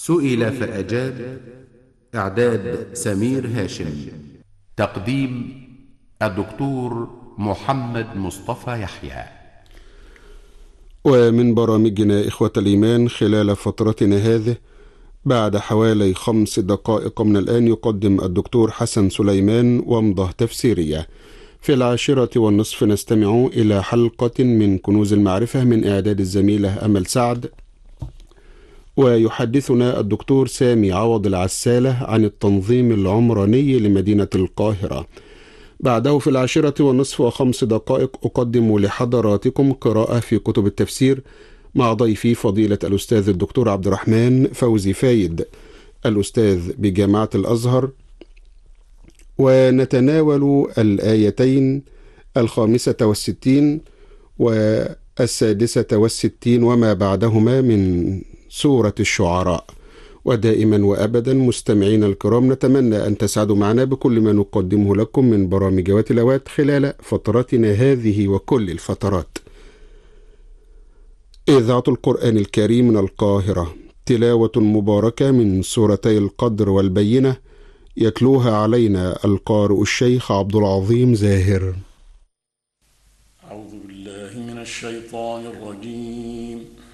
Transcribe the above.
سئل فأجاب. إعداد سمير هاشم. تقديم الدكتور محمد مصطفى يحيى. ومن برامجنا إخوة الإيمان خلال فترتنا هذه بعد حوالي 5 دقائق من الآن يقدم الدكتور حسن سليمان ومضة تفسيرية. في 10:30 نستمع إلى حلقة من كنوز المعرفة من إعداد الزميلة أمل سعد، ويحدثنا الدكتور سامي عوض العسالة عن التنظيم العمراني لمدينة القاهرة. بعده في 10:05 أقدم لحضراتكم قراءة في كتب التفسير مع ضيفي فضيلة الأستاذ الدكتور عبد الرحمن فوزي فايد، الأستاذ بجامعة الأزهر، ونتناول الآيتين 65 و66 وما بعدهما من سورة الشعراء. ودائما وأبدا مستمعين الكرام نتمنى أن تسعدوا معنا بكل ما نقدمه لكم من برامج وتلاوات خلال فترتنا هذه وكل الفترات. إذاعة القرآن الكريم من القاهرة، تلاوة مباركة من سورتي القدر والبينة، يتلوها علينا القارئ الشيخ عبد العظيم زاهر. أعوذ بالله من الشيطان الرجيم.